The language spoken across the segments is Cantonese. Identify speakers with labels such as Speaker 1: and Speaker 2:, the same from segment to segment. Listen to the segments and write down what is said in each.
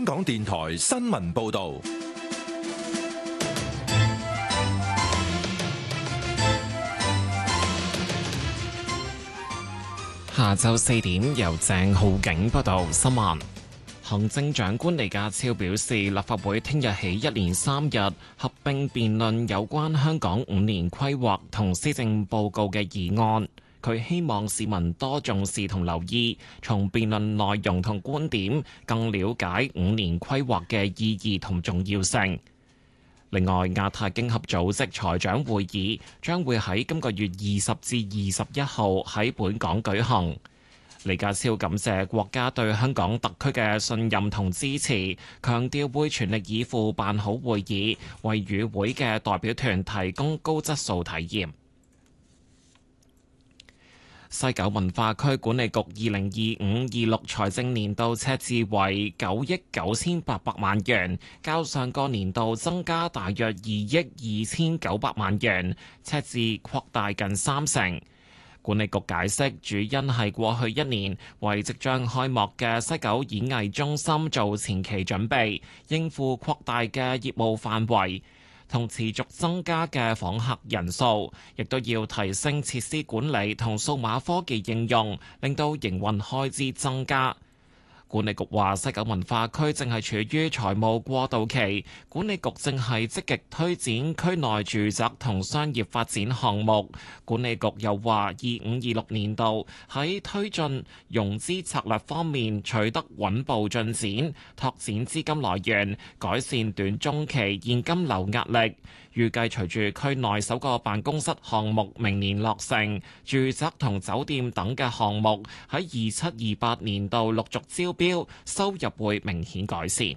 Speaker 1: 港電台新聞報道。
Speaker 2: 下晝4點，由鄭浩景報道新聞。行政長官李家超表示，立法會聽日起一連3日合併辯論有關香港5年規劃同施政報告嘅議案。佢希望市民多重視同留意，從辯論內容同觀點更了解5年規劃嘅意義同重要性。另外，亞太經合組織財長會議將會喺今個月20至21號喺本港舉行。李家超感謝國家對香港特區嘅信任同支持，強調會全力以赴辦好會議，為與會嘅代表團提供高質素體驗。西九文化區管理局2025-26財政年度赤字為9億9800萬元，較上個年度增加大約2億2900萬元，赤字擴大近30%。管理局解釋，主因係過去1年為即將開幕嘅西九演藝中心做前期準備，應付擴大嘅業務範圍同持續增加嘅訪客人數，亦都要提升設施管理同數碼科技應用，令到營運開支增加。管理局話，西九文化區正係處於財務過渡期，管理局正係積極推展區內住宅同商業發展項目。管理局又話，25-26年度喺推進融資策略方面取得穩步進展，拓展資金來源，改善短中期現金流壓力。預計隨住區內首個辦公室項目明年落成，住宅同酒店等嘅項目喺27-28年度陸續招標，收入會明顯改善。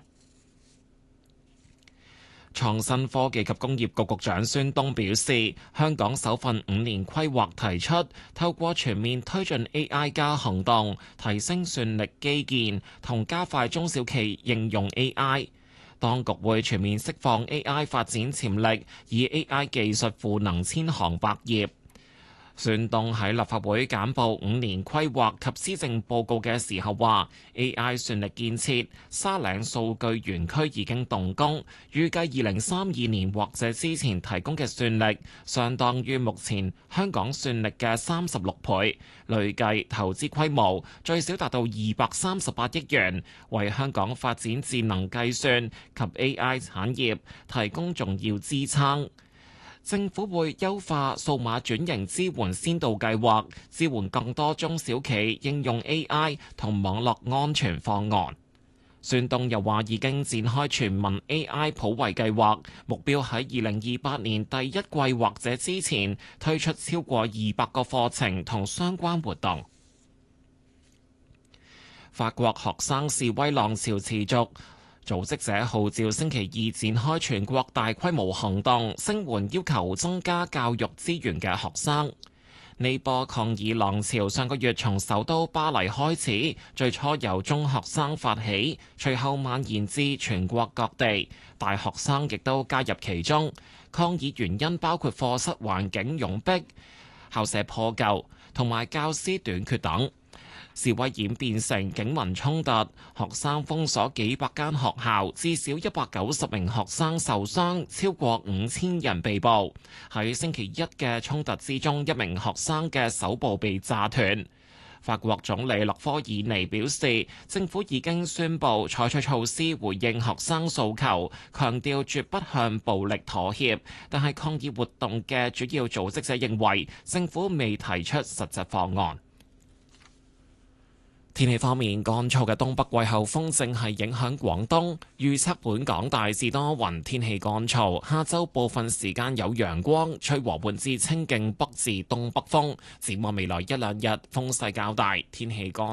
Speaker 2: 創新科技及工業局局長孫東表示，香港首份5年規劃提出，透過全面推進 AI 加行動，提升算力基建同加快中小企應用 AI。當局會全面釋放 AI 發展潛力，以 AI 技術賦能千行百業。孫東喺立法會簡報5年規劃及施政報告嘅時候話 ，AI 算力建設沙嶺數據園區已經動工，預計2032年或者之前提供嘅算力，相當於目前香港算力嘅36倍，累計投資規模最少達到238億元，為香港發展智能計算及 AI 產業提供重要支撐。政府會優化數碼轉型支援先導計劃，支援更多中小企應用 AI 同網絡安全方案。孫東又話已經展開全民 AI 普惠計劃，目標喺2028年第一季或者之前推出超過200個課程同相關活動。法國學生示威浪潮持續。組織者號召星期二展開全國大規模行動，聲援要求增加教育資源嘅學生。呢波抗議浪潮上個月從首都巴黎開始，最初由中學生發起，隨後蔓延至全國各地，大學生亦都加入其中。抗議原因包括課室環境擁逼、校舍破舊同埋教師短缺等。示威演變成警民衝突，學生封鎖幾百間學校，至少190名學生受傷，超過5000人被捕。喺星期一嘅衝突之中，一名學生嘅手部被炸斷。法國總理勒科爾尼表示，政府已經宣布採取措施回應學生訴求，強調絕不向暴力妥協。但係抗議活動嘅主要組織者認為，政府未提出實質方案。天氣方面，乾燥嘅東北季候風正係影響廣東，預測本港大致多雲，天氣乾燥。下週部分時間有陽光，吹和緩至清勁北至東北風。展望未來1-2日，風勢較大，天氣乾。